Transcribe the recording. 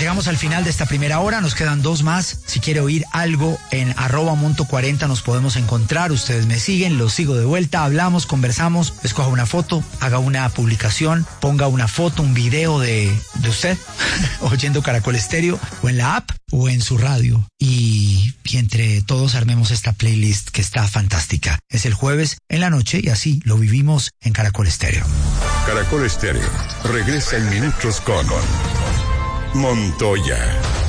llegamos al final de esta primera hora, nos quedan 2 más. Si quiere oír algo en @monto40 nos podemos encontrar, ustedes me siguen, los sigo de vuelta, hablamos, conversamos, escoja una foto, haga una publicación, ponga una foto, un video de usted oyendo Caracol Estéreo o en la app o en su radio y entre todos armemos esta playlist que está fantástica. Es el jueves en la noche y así lo vivimos en Caracol Estéreo. Caracol Estéreo regresa en minutos con Montoya.